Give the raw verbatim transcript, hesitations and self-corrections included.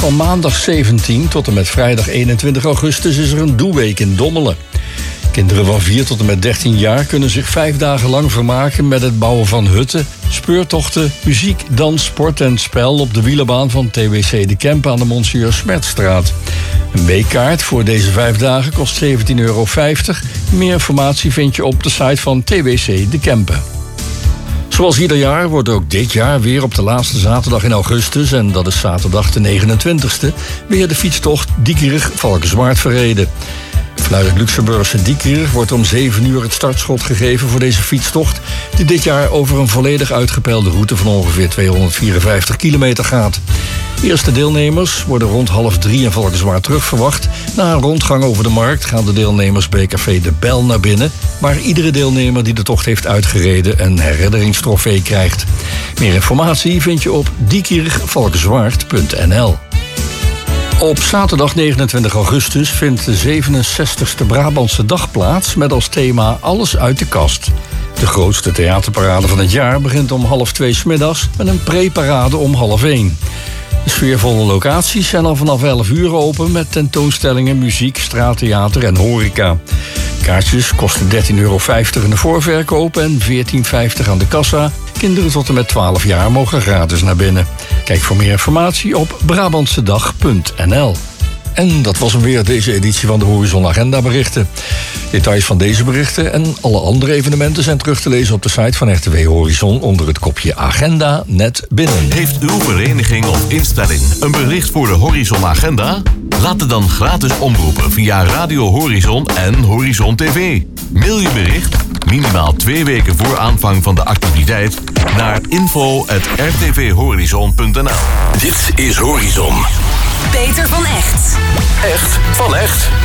Van maandag zeventien tot en met vrijdag eenentwintig augustus is er een doeweek in Dommelen. Kinderen van vier tot en met dertien jaar kunnen zich vijf dagen lang vermaken met het bouwen van hutten, speurtochten, muziek, dans, sport en spel op de wielerbaan van T W C De Kempen aan de Monsieur Smertstraat. Een weekkaart voor deze vijf dagen kost zeventien euro vijftig. Meer informatie vind je op de site van T W C De Kempen. Zoals ieder jaar wordt ook dit jaar weer op de laatste zaterdag in augustus, en dat is zaterdag de negenentwintigste, weer de fietstocht Diekerig-Valkenswaard verreden. Vanuit het Luxemburgse Diekerig wordt om zeven uur het startschot gegeven voor deze fietstocht, die dit jaar over een volledig uitgepeilde route van ongeveer tweehonderdvierenvijftig kilometer gaat. De eerste deelnemers worden rond half drie in Valkenswaard terugverwacht. Na een rondgang over de markt gaan de deelnemers bij café De Bel naar binnen, waar iedere deelnemer die de tocht heeft uitgereden een herinneringstrofee krijgt. Meer informatie vind je op diekerigvalkenswaard punt n l. Op zaterdag negenentwintig augustus vindt de zevenenzestigste Brabantse Dag plaats met als thema Alles uit de kast. De grootste theaterparade van het jaar begint om half twee 's middags met een pre-parade om half één. De sfeervolle locaties zijn al vanaf elf uur open met tentoonstellingen, muziek, straattheater en horeca. Kaartjes kosten dertien euro vijftig in de voorverkoop en veertien euro vijftig aan de kassa. Kinderen tot en met twaalf jaar mogen gratis naar binnen. Kijk voor meer informatie op brabantsedag punt n l. En dat was hem weer, deze editie van de Horizon Agenda berichten. Details van deze berichten en alle andere evenementen zijn terug te lezen op de site van R T W Horizon onder het kopje Agenda net binnen. Heeft uw vereniging of instelling een bericht voor de Horizon Agenda? Laat het dan gratis omroepen via Radio Horizon en Horizon T V. Mail je bericht, minimaal twee weken voor aanvang van de activiteit, naar info at r t v horizon punt n l. Dit is Horizon. Peter van Echt. Echt van echt.